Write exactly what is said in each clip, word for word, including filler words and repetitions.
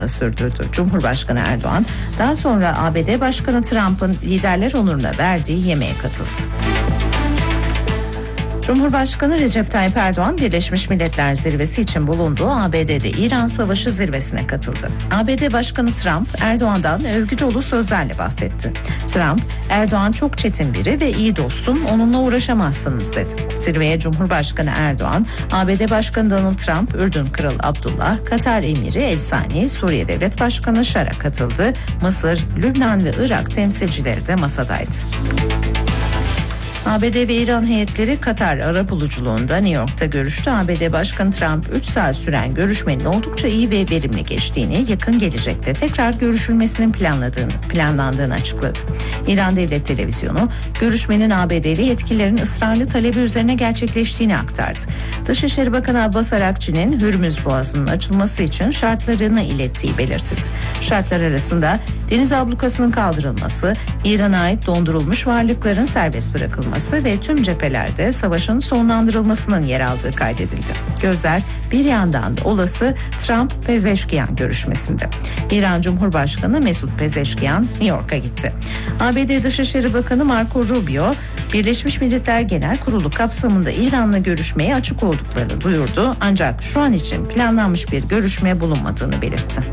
sürdürdü. Cumhurbaşkanı Erdoğan daha sonra A B D Başkanı Trump'ın liderler onuruna verdiği yemeğe katıldı. Cumhurbaşkanı Recep Tayyip Erdoğan Birleşmiş Milletler Zirvesi için bulunduğu A B D'de İran Savaşı zirvesine katıldı. A B D Başkanı Trump Erdoğan'dan övgü dolu sözlerle bahsetti. Trump, Erdoğan çok çetin biri ve iyi dostum, onunla uğraşamazsınız dedi. Zirveye Cumhurbaşkanı Erdoğan, A B D Başkanı Donald Trump, Ürdün Kralı Abdullah, Katar Emiri El Sani, Suriye Devlet Başkanı Şar'a katıldı. Mısır, Lübnan ve Irak temsilcileri de masadaydı. A B D ve İran heyetleri Katar arabuluculuğunda New York'ta görüştü. A B D Başkanı Trump üç saat süren görüşmenin oldukça iyi ve verimli geçtiğini, yakın gelecekte tekrar görüşülmesinin planladığını, planlandığını açıkladı. İran Devlet Televizyonu görüşmenin A B D'li yetkililerin ısrarlı talebi üzerine gerçekleştiğini aktardı. Dışişleri Bakanı Abbas Arakçı'nın Hürmüz Boğazı'nın açılması için şartlarını ilettiği belirtildi. Şartlar arasında deniz ablukasının kaldırılması, İran'a ait dondurulmuş varlıkların serbest bırakılması ve tüm cephelerde savaşın sonlandırılmasının yer aldığı kaydedildi. Gözler bir yandan da olası Trump-Pezeşkiyan görüşmesinde. İran Cumhurbaşkanı Mesut Pezeşkiyan New York'a gitti. A B D Dışişleri Bakanı Marco Rubio, Birleşmiş Milletler Genel Kurulu kapsamında İran'la görüşmeye açık olduklarını duyurdu, ancak şu an için planlanmış bir görüşme bulunmadığını belirtti.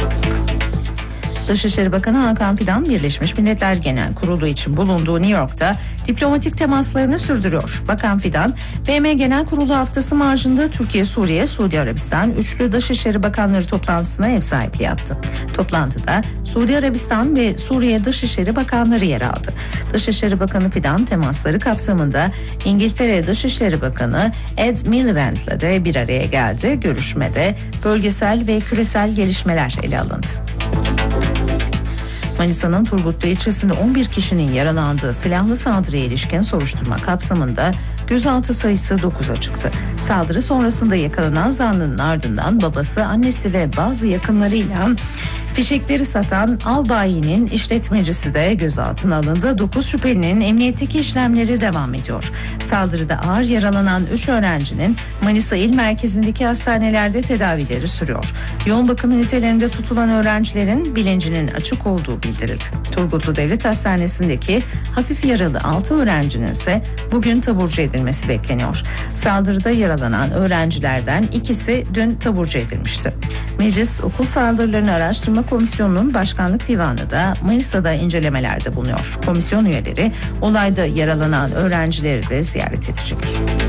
Dışişleri Bakanı Hakan Fidan, Birleşmiş Milletler Genel Kurulu için bulunduğu New York'ta diplomatik temaslarını sürdürüyor. Bakan Fidan, B M Genel Kurulu haftası marjında Türkiye, Suriye, Suudi Arabistan Üçlü Dışişleri Bakanları toplantısına ev sahipliği yaptı. Toplantıda Suudi Arabistan ve Suriye Dışişleri Bakanları yer aldı. Dışişleri Bakanı Fidan temasları kapsamında İngiltere Dışişleri Bakanı Ed Miliband'la de bir araya geldi. Görüşmede bölgesel ve küresel gelişmeler ele alındı. Manisa'nın Turgutlu ilçesinde on bir kişinin yaralandığı silahlı saldırıya ilişkin soruşturma kapsamında gözaltı sayısı dokuza çıktı. Saldırı sonrasında yakalanan zanlının ardından babası, annesi ve bazı yakınlarıyla fişekleri satan Albayi'nin işletmecisi de gözaltına alındı. dokuz şüphelinin emniyetteki işlemleri devam ediyor. Saldırıda ağır yaralanan üç öğrencinin Manisa İl Merkezi'ndeki hastanelerde tedavileri sürüyor. Yoğun bakım ünitelerinde tutulan öğrencilerin bilincinin açık olduğu bildirildi. Turgutlu Devlet Hastanesi'ndeki hafif yaralı altı öğrencinin ise bugün taburcu edilmesi bekleniyor. Saldırıda yaralanan öğrencilerden ikisi dün taburcu edilmişti. Meclis Okul Saldırılarını Araştırma Komisyonu'nun Başkanlık Divanı da Manisa'da incelemelerde bulunuyor. Komisyon üyeleri olayda yaralanan öğrencileri de ziyaret edecek.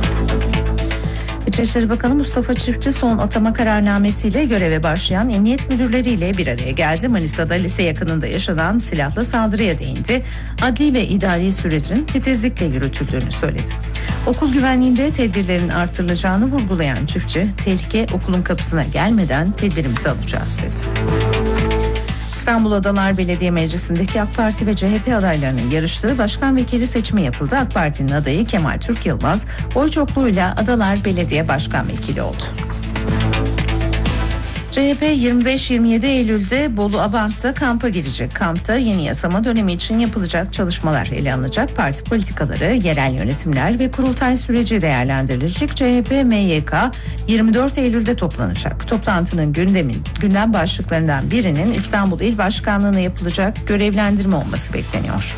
İçişleri Bakanı Mustafa Çiftçi son atama kararnamesiyle göreve başlayan emniyet müdürleriyle bir araya geldi. Manisa'da lise yakınında yaşanan silahlı saldırıya değindi. Adli ve idari sürecin titizlikle yürütüldüğünü söyledi. Okul güvenliğinde tedbirlerin artırılacağını vurgulayan Çiftçi, tehlike okulun kapısına gelmeden tedbirimizi alacağız dedi. İstanbul Adalar Belediye Meclisi'ndeki AK Parti ve C H P adaylarının yarıştığı başkan vekili seçimi yapıldı. AK Parti'nin adayı Kemal Türk Yılmaz oy çokluğuyla Adalar Belediye Başkan Vekili oldu. C H P yirmi beş yirmi yedi Eylül'de Bolu Abant'ta kampa girecek. Kampta yeni yasama dönemi için yapılacak çalışmalar ele alınacak. Parti politikaları, yerel yönetimler ve kurultay süreci değerlendirilecek. C H P M Y K yirmi dört Eylül'de toplanacak. Toplantının gündemin, gündem başlıklarından birinin İstanbul İl Başkanlığı'na yapılacak görevlendirme olması bekleniyor.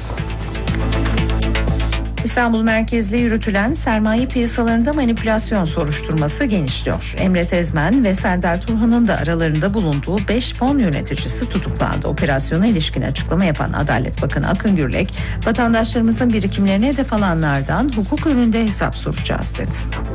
İstanbul merkezli yürütülen sermaye piyasalarında manipülasyon soruşturması genişliyor. Emre Tezmen ve Serdar Turhan'ın da aralarında bulunduğu beş fon yöneticisi tutuklandı. Operasyona ilişkin açıklama yapan Adalet Bakanı Akın Gürlek, vatandaşlarımızın birikimlerine hedef alanlardan hukuk önünde hesap soracağız dedi.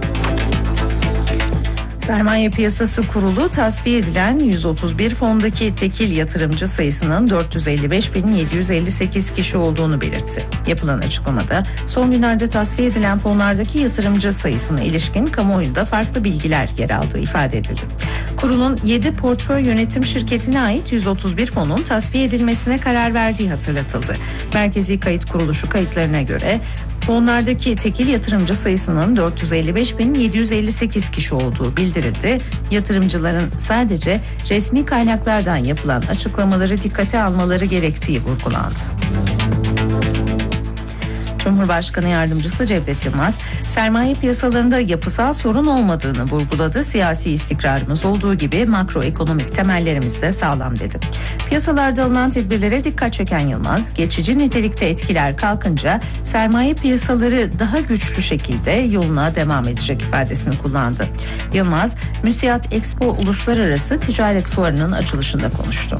Sermaye Piyasası Kurulu tasfiye edilen yüz otuz bir fondaki tekil yatırımcı sayısının dört yüz elli beş bin yedi yüz elli sekiz kişi olduğunu belirtti. Yapılan açıklamada son günlerde tasfiye edilen fonlardaki yatırımcı sayısına ilişkin kamuoyunda farklı bilgiler yer aldığı ifade edildi. Kurulun yedi portföy yönetim şirketine ait yüz otuz bir fonun tasfiye edilmesine karar verdiği hatırlatıldı. Merkezi Kayıt Kuruluşu kayıtlarına göre fonlardaki tekil yatırımcı sayısının dört yüz elli beş bin yedi yüz elli sekiz kişi olduğu bildirildi. Yatırımcıların sadece resmi kaynaklardan yapılan açıklamaları dikkate almaları gerektiği vurgulandı. Cumhurbaşkanı Yardımcısı Cevdet Yılmaz, sermaye piyasalarında yapısal sorun olmadığını vurguladı. Siyasi istikrarımız olduğu gibi makroekonomik temellerimiz de sağlam dedi. Piyasalarda alınan tedbirlere dikkat çeken Yılmaz, geçici nitelikte etkiler kalkınca sermaye piyasaları daha güçlü şekilde yoluna devam edecek ifadesini kullandı. Yılmaz, Müsiat Expo Uluslararası Ticaret Fuarı'nın açılışında konuştu.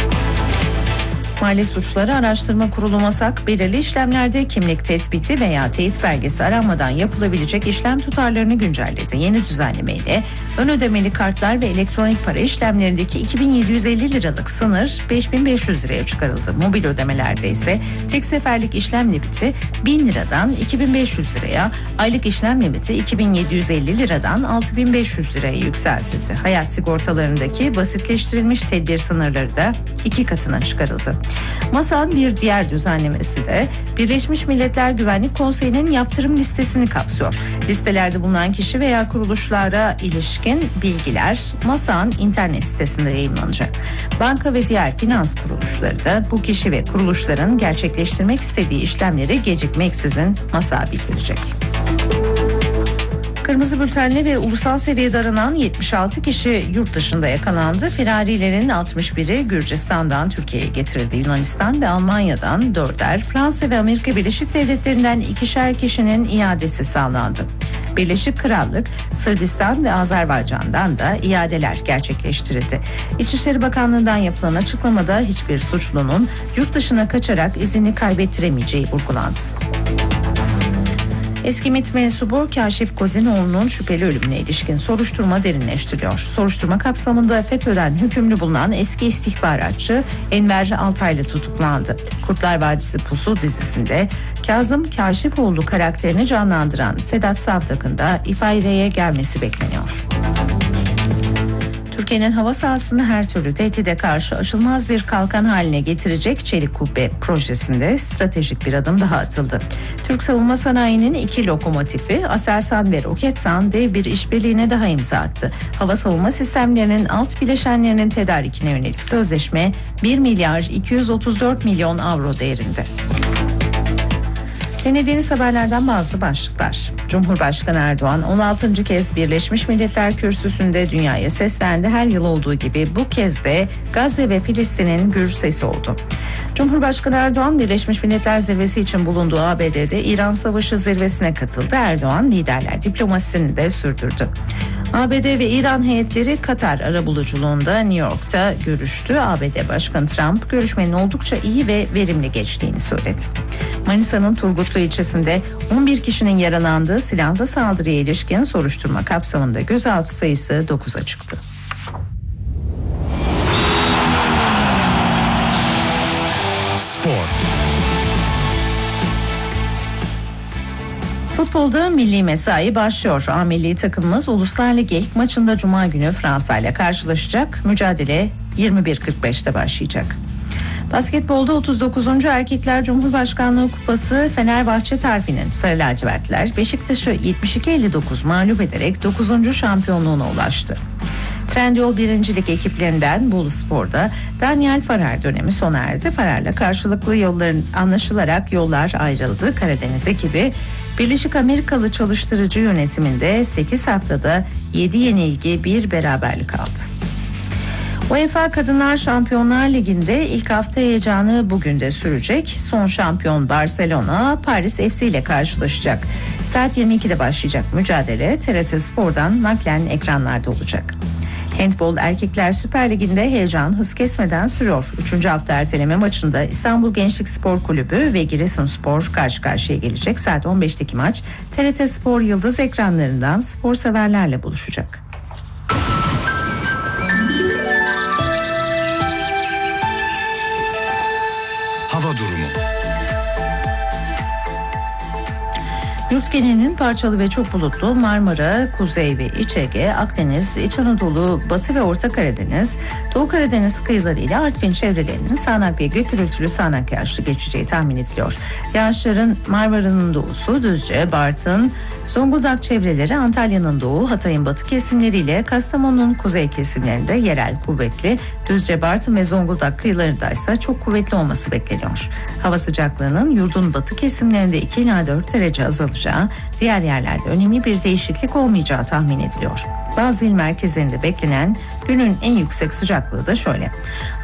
Mali Suçları Araştırma Kurulu MASAK, belirli işlemlerde kimlik tespiti veya teyit belgesi aranmadan yapılabilecek işlem tutarlarını güncelledi. Yeni düzenlemeyle ön ödemeli kartlar ve elektronik para işlemlerindeki iki bin yedi yüz elli liralık sınır beş bin beş yüz liraya çıkarıldı. Mobil ödemelerde ise tek seferlik işlem limiti bin liradan iki bin beş yüz liraya, aylık işlem limiti iki bin yedi yüz elli liradan altı bin beş yüz liraya yükseltildi. Hayat sigortalarındaki basitleştirilmiş tedbir sınırları da iki katına çıkarıldı. MASAK'ın bir diğer düzenlemesi de Birleşmiş Milletler Güvenlik Konseyi'nin yaptırım listesini kapsıyor. Listelerde bulunan kişi veya kuruluşlara ilişkin bilgiler MASAK'ın internet sitesinde yayınlanacak. Banka ve diğer finans kuruluşları da bu kişi ve kuruluşların gerçekleştirmek istediği işlemleri gecikmeksizin MASAK'a bildirecek. Kırmızı bültenli ve ulusal seviyede aranan yetmiş altı kişi yurt dışında yakalandı. Firarilerin altmış biri Gürcistan'dan Türkiye'ye getirildi. Yunanistan ve Almanya'dan dörder, Fransa ve Amerika Birleşik Devletleri'nden ikişer kişinin iadesi sağlandı. Birleşik Krallık, Sırbistan ve Azerbaycan'dan da iadeler gerçekleştirildi. İçişleri Bakanlığı'ndan yapılan açıklamada hiçbir suçlunun yurt dışına kaçarak izini kaybettiremeyeceği vurgulandı. Eski MİT mensubu Kaşif Kozinoğlu'nun şüpheli ölümüne ilişkin soruşturma derinleştiriliyor. Soruşturma kapsamında FETÖ'den hükümlü bulunan eski istihbaratçı Enver Altaylı tutuklandı. Kurtlar Vadisi Pusu dizisinde Kazım Kaşifoğlu karakterini canlandıran Sedat Savtak'ın da ifadeye gelmesi bekleniyor. Türkiye'nin hava sahasını her türlü tehdide karşı aşılmaz bir kalkan haline getirecek Çelik Kubbe projesinde stratejik bir adım daha atıldı. Türk savunma sanayinin iki lokomotifi Aselsan ve Roketsan dev bir işbirliğine daha imza attı. Hava savunma sistemlerinin alt bileşenlerinin tedarikine yönelik sözleşme bir milyar iki yüz otuz dört milyon avro değerinde. Dinlediğiniz haberlerden bazı başlıklar. Cumhurbaşkanı Erdoğan on altıncı kez Birleşmiş Milletler Kürsüsü'nde dünyaya seslendi. Her yıl olduğu gibi bu kez de Gazze ve Filistin'in gür sesi oldu. Cumhurbaşkanı Erdoğan Birleşmiş Milletler Zirvesi için bulunduğu A B D'de İran Savaşı zirvesine katıldı. Erdoğan liderler diplomasisini de sürdürdü. A B D ve İran heyetleri Katar arabuluculuğunda New York'ta görüştü. A B D Başkanı Trump görüşmenin oldukça iyi ve verimli geçtiğini söyledi. Manisa'nın Turgutlu ilçesinde on bir kişinin yaralandığı silahlı saldırıya ilişkin soruşturma kapsamında gözaltı sayısı dokuza çıktı. Spor. Futbolda milli mesai başlıyor. A milli takımımız Uluslar Ligi ilk maçında Cuma günü Fransa ile karşılaşacak. Mücadele yirmi bir kırk beşte başlayacak. Basketbolda otuz dokuzuncu Erkekler Cumhurbaşkanlığı Kupası Fenerbahçe Terfi'nin Sarı Lacivertler Beşiktaş'ı yetmiş iki elli dokuz mağlup ederek dokuzuncu şampiyonluğuna ulaştı. Trendyol birincilik ekiplerinden Bolu Spor'da Daniel Farar dönemi sona erdi. Farar'la karşılıklı yolların anlaşılarak yollar ayrıldı. Karadeniz ekibi Birleşik Amerikalı çalıştırıcı yönetiminde sekiz haftada yedi yenilgi bir beraberlik aldı. UEFA Kadınlar Şampiyonlar Ligi'nde ilk hafta heyecanı bugün de sürecek. Son şampiyon Barcelona Paris F C ile karşılaşacak. Saat yirmi ikide başlayacak mücadele T R T Spor'dan naklen ekranlarda olacak. Handbol Erkekler Süper Ligi'nde heyecan hız kesmeden sürüyor. Üçüncü hafta erteleme maçında İstanbul Gençlik Spor Kulübü ve Giresunspor karşı karşıya gelecek. Saat on beşteki maç T R T Spor Yıldız ekranlarından spor severlerle buluşacak. Hava durumu. Yurt genelinin parçalı ve çok bulutlu, Marmara, Kuzey ve İç Ege, Akdeniz, İç Anadolu, Batı ve Orta Karadeniz, Doğu Karadeniz kıyıları ile Artvin çevrelerinin sağanak ve gök gürültülü sağanak yağışlı geçeceği tahmin ediliyor. Yağışların Marmara'nın doğusu, Düzce, Bartın, Zonguldak çevreleri, Antalya'nın doğu, Hatay'ın batı kesimleriyle Kastamonu'nun kuzey kesimlerinde yerel kuvvetli, Düzce, Bartın ve Zonguldak kıyılarında ise çok kuvvetli olması bekleniyor. Hava sıcaklığının yurdun batı kesimlerinde iki ila dört derece azalacağı, diğer yerlerde önemli bir değişiklik olmayacağı tahmin ediliyor. Bazı il merkezlerinde beklenen günün en yüksek sıcaklığı da şöyle: